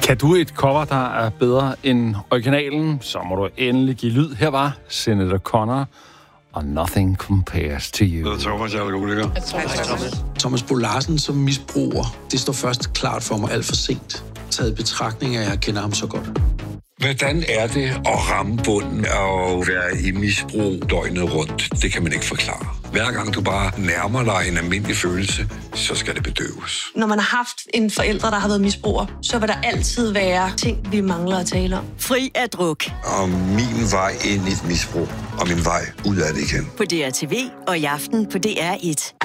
Kan du et cover, der er bedre end originalen, så må du endelig give lyd. Her var Senator Connor og Nothing Compares to You. Thomas, jeg er alkoholiker. Thomas Bo Larsen som misbruger, det står først klart for mig alt for sent. Taget i betragtning af, at jeg kender ham så godt. Hvordan er det at ramme bunden og være i misbrug døgnet rundt? Det kan man ikke forklare. Hver gang du bare nærmer dig en almindelig følelse, så skal det bedøves. Når man har haft en forælder, der har været misbruger, så vil der altid være ting, vi mangler at tale om. Fri af druk. Og min vej ind i et misbrug, og min vej ud af det igen. På DRTV og i aften på DR1.